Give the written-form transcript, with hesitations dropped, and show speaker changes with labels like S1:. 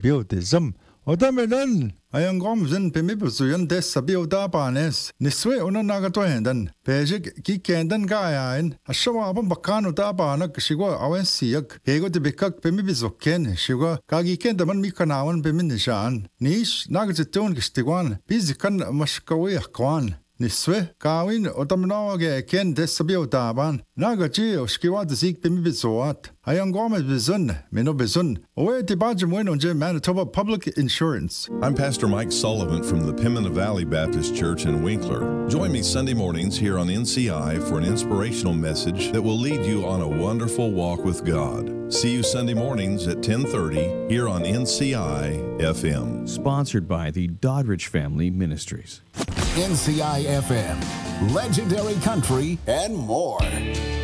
S1: Biotism. Otamedan, ayang gomzen pemibusuyan des sabiota panes, niswe unanagatohendan, pejik kikendan gayain, ashawabam bakano tapanak, shigo awen siak, ego de bekak pemibizoken, shigo, kagikendaman mikanawan peminishan, nish nagzitun gistiguan, bizikan mashkawi akwan. Niswe, kawin otamnoge ken des sabiota ban, nagachi oshkiwat zik pemibizoat. Ayang Gomez Bizun, Mino Bizun, Owe Tibajamwin on Manitoba Public Insurance.
S2: I'm Pastor Mike Sullivan from the Pimina Valley Baptist Church in Winkler. Join me Sunday mornings here on NCI for an inspirational message that will lead you on a wonderful walk with God. See you Sunday mornings at 10:30 here on NCI FM.
S3: Sponsored by the Doddridge Family Ministries.
S4: NCI FM, legendary country, and more.